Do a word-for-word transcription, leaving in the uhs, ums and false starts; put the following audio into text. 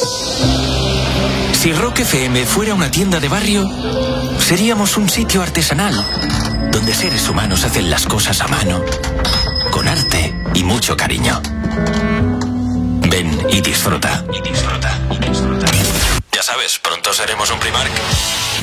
Si Rock F M fuera una tienda de barrio, seríamos un sitio artesanal, donde seres humanos hacen las cosas a mano, con arte y mucho cariño. Ven y disfruta.